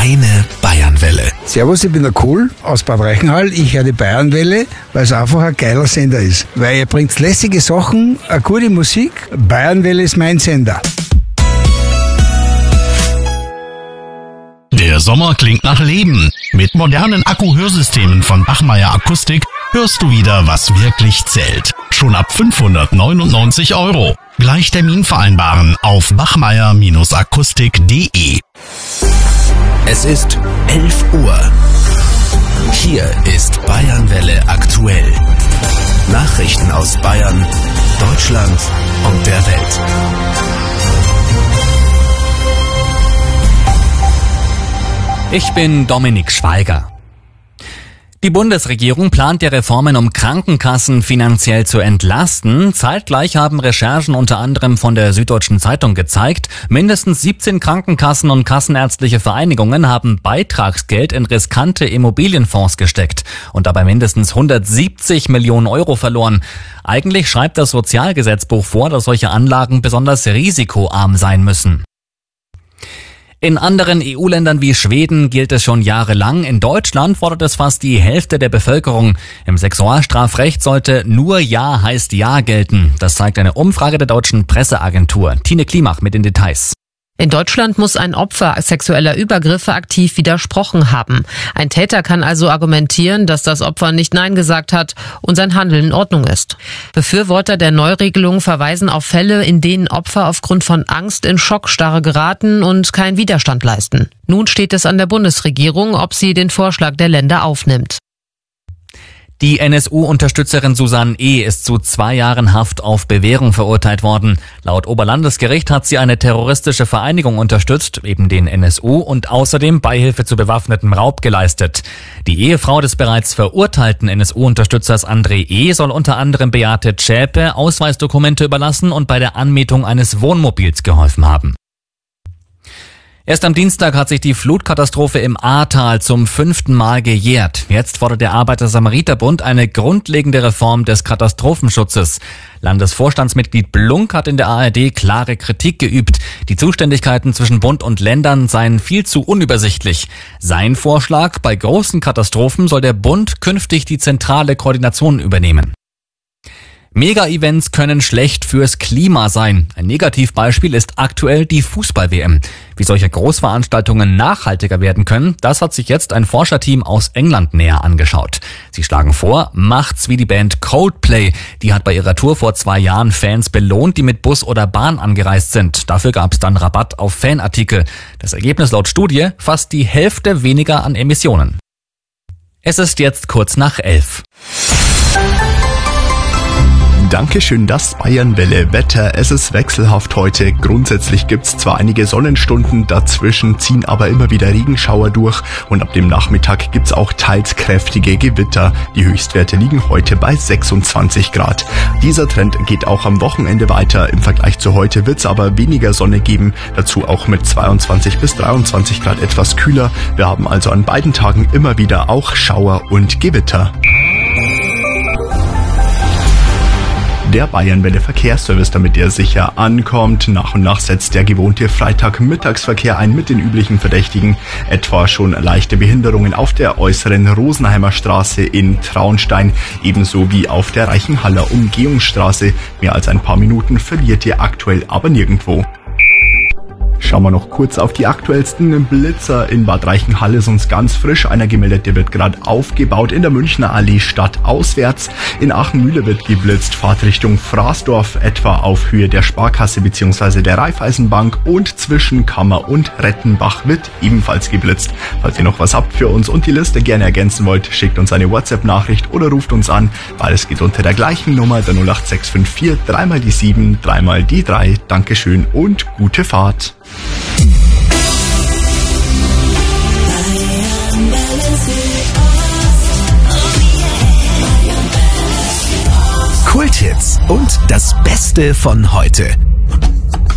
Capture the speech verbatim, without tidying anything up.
Deine Bayernwelle. Servus, ich bin der Kohl aus Bad Reichenhall. Ich höre die Bayernwelle, weil es einfach ein geiler Sender ist. Weil ihr bringt lässige Sachen, eine gute Musik. Bayernwelle ist mein Sender. Der Sommer klingt nach Leben. Mit modernen Akku-Hörsystemen von Bachmeier Akustik hörst du wieder, was wirklich zählt. Schon ab fünfhundertneunundneunzig Euro. Gleich Termin vereinbaren auf bachmeier akustik punkt de. Es ist elf Uhr. Hier ist Bayernwelle aktuell. Nachrichten aus Bayern, Deutschland und der Welt. Ich bin Dominik Schweiger. Die Bundesregierung plant ja Reformen, um Krankenkassen finanziell zu entlasten. Zeitgleich haben Recherchen unter anderem von der Süddeutschen Zeitung gezeigt, mindestens siebzehn Krankenkassen und kassenärztliche Vereinigungen haben Beitragsgeld in riskante Immobilienfonds gesteckt und dabei mindestens hundertsiebzig Millionen Euro verloren. Eigentlich schreibt das Sozialgesetzbuch vor, dass solche Anlagen besonders risikoarm sein müssen. In anderen E U-Ländern wie Schweden gilt es schon jahrelang. In Deutschland fordert es fast die Hälfte der Bevölkerung. Im Sexualstrafrecht sollte nur Ja heißt Ja gelten. Das zeigt eine Umfrage der deutschen Presseagentur. Tine Klimach mit den Details. In Deutschland muss ein Opfer sexueller Übergriffe aktiv widersprochen haben. Ein Täter kann also argumentieren, dass das Opfer nicht Nein gesagt hat und sein Handeln in Ordnung ist. Befürworter der Neuregelung verweisen auf Fälle, in denen Opfer aufgrund von Angst in Schockstarre geraten und keinen Widerstand leisten. Nun steht es an der Bundesregierung, ob sie den Vorschlag der Länder aufnimmt. Die N S U-Unterstützerin Susanne E. ist zu zwei Jahren Haft auf Bewährung verurteilt worden. Laut Oberlandesgericht hat sie eine terroristische Vereinigung unterstützt, eben den N S U, und außerdem Beihilfe zu bewaffnetem Raub geleistet. Die Ehefrau des bereits verurteilten N S U-Unterstützers André E. soll unter anderem Beate Zschäpe Ausweisdokumente überlassen und bei der Anmietung eines Wohnmobils geholfen haben. Erst am Dienstag hat sich die Flutkatastrophe im Ahrtal zum fünften Mal gejährt. Jetzt fordert der Arbeiter-Samariter-Bund eine grundlegende Reform des Katastrophenschutzes. Landesvorstandsmitglied Blunk hat in der A R D klare Kritik geübt. Die Zuständigkeiten zwischen Bund und Ländern seien viel zu unübersichtlich. Sein Vorschlag: Bei großen Katastrophen soll der Bund künftig die zentrale Koordination übernehmen. Mega-Events können schlecht fürs Klima sein. Ein Negativbeispiel ist aktuell die Fußball-W M. Wie solche Großveranstaltungen nachhaltiger werden können, das hat sich jetzt ein Forscherteam aus England näher angeschaut. Sie schlagen vor, macht's wie die Band Coldplay. Die hat bei ihrer Tour vor zwei Jahren Fans belohnt, die mit Bus oder Bahn angereist sind. Dafür gab's dann Rabatt auf Fanartikel. Das Ergebnis laut Studie: fast die Hälfte weniger an Emissionen. Es ist jetzt kurz nach elf. Dankeschön, das Bayernwelle Wetter. Es ist wechselhaft heute. Grundsätzlich gibt's zwar einige Sonnenstunden, dazwischen ziehen aber immer wieder Regenschauer durch und ab dem Nachmittag gibt's auch teils kräftige Gewitter. Die Höchstwerte liegen heute bei sechsundzwanzig Grad. Dieser Trend geht auch am Wochenende weiter. Im Vergleich zu heute wird's aber weniger Sonne geben, dazu auch mit zweiundzwanzig bis dreiundzwanzig Grad etwas kühler. Wir haben also an beiden Tagen immer wieder auch Schauer und Gewitter. Der Bayernwelle Verkehrsservice, damit ihr sicher ankommt. Nach und nach setzt der gewohnte Freitagmittagsverkehr ein mit den üblichen Verdächtigen. Etwa schon leichte Behinderungen auf der äußeren Rosenheimer Straße in Traunstein, ebenso wie auf der Reichenhaller Umgehungsstraße. Mehr als ein paar Minuten verliert ihr aktuell aber nirgendwo. Schauen wir noch kurz auf die aktuellsten Blitzer. In Bad Reichenhall ist uns ganz frisch einer gemeldet, der wird gerade aufgebaut in der Münchner Allee stadtauswärts. In Aachen-Mühle wird geblitzt, Fahrt Richtung Fraßdorf, etwa auf Höhe der Sparkasse bzw. der Raiffeisenbank, und zwischen Kammer und Rettenbach wird ebenfalls geblitzt. Falls ihr noch was habt für uns und die Liste gerne ergänzen wollt, schickt uns eine WhatsApp-Nachricht oder ruft uns an. Beides geht unter der gleichen Nummer, der null acht sechs fünf vier, dreimal die sieben, dreimal die drei. Dankeschön und gute Fahrt. Kulthits und das Beste von heute.